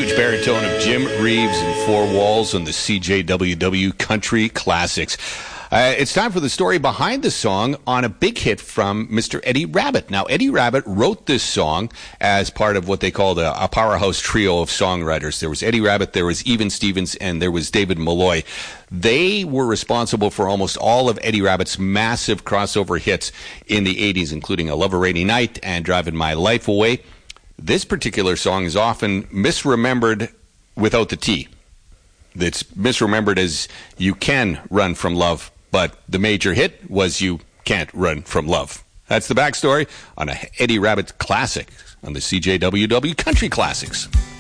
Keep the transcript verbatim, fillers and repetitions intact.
vintage baritone of Jim Reeves and Four Walls on the C J W W Country Classics. Uh, it's time for the story behind the song on a big hit from Mister Eddie Rabbitt. Now, Eddie Rabbitt wrote this song as part of what they called a, a powerhouse trio of songwriters. There was Eddie Rabbitt, there was Even Stevens, and there was David Malloy. They were responsible for almost all of Eddie Rabbitt's massive crossover hits in the eighties, including A Love a Rainy Night and Driving My Life Away. This particular song is often misremembered without the T. It's misremembered as You Can Run From Love, but the major hit was You Can't Run From Love. That's the backstory on a Eddie Rabbitt classic on the C J W W Country Classics.